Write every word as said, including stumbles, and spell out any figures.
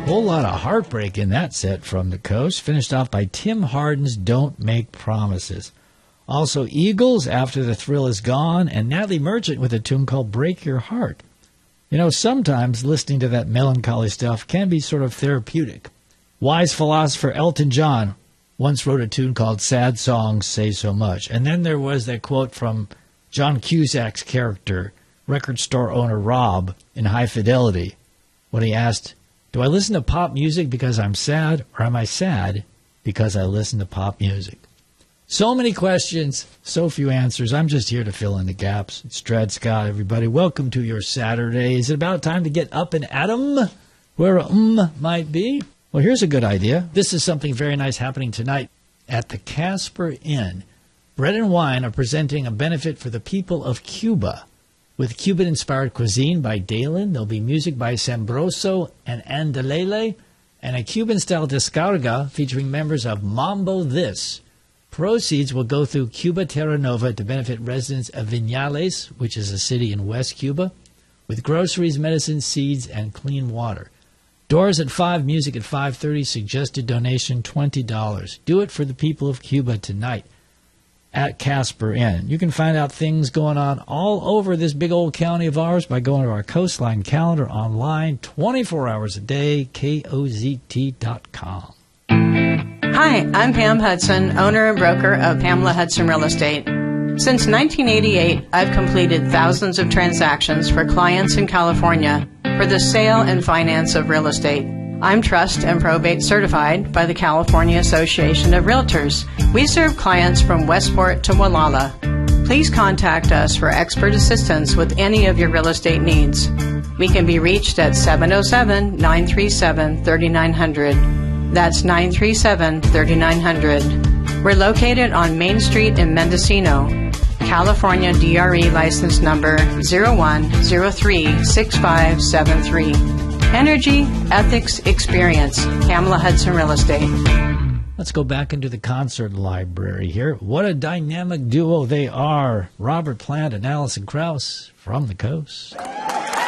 Whole lot of heartbreak in that set from the coast. Finished off by Tim Hardin's Don't Make Promises. Also Eagles, After the Thrill Is Gone, and Natalie Merchant with a tune called Break Your Heart. You know, sometimes listening to that melancholy stuff can be sort of therapeutic. Wise philosopher Elton John once wrote a tune called Sad Songs Say So Much. And then there was that quote from John Cusack's character, record store owner Rob, in High Fidelity, when he asked, do I listen to pop music because I'm sad, or am I sad because I listen to pop music? So many questions, so few answers. I'm just here to fill in the gaps. It's Dred Scott, everybody. Welcome to your Saturday. Is it about time to get up and at 'em, where um might be? Well, here's a good idea. This is something very nice happening tonight at the Casper Inn. Bread and Wine are presenting a benefit for the people of Cuba. With Cuban-inspired cuisine by Dalen, there'll be music by Sambroso and Andelele, and a Cuban-style descarga featuring members of Mambo This. Proceeds will go through Cuba Terra Nova to benefit residents of Viñales, which is a city in West Cuba, with groceries, medicine, seeds, and clean water. Doors at five, music at five thirty, suggested donation twenty dollars. Do it for the people of Cuba tonight at Casper Inn. You can find out things going on all over this big old county of ours by going to our Coastline calendar online twenty-four hours a day, K O Z T dot com. Hi, I'm Pam Hudson, owner and broker of Pamela Hudson Real Estate. Since nineteen eighty-eight, I've completed thousands of transactions for clients in California for the sale and finance of real estate. I'm trust and probate certified by the California Association of Realtors. We serve clients from Westport to Wallala. Please contact us for expert assistance with any of your real estate needs. We can be reached at seven oh seven, nine three seven, three nine zero zero. That's nine three seven, three nine zero zero. We're located on Main Street in Mendocino. California D R E license number zero one zero three six five seven three. Energy, ethics, experience. Pamela Hudson Real Estate. Let's go back into the concert library here. What a dynamic duo they are. Robert Plant and Alison Krauss from the coast.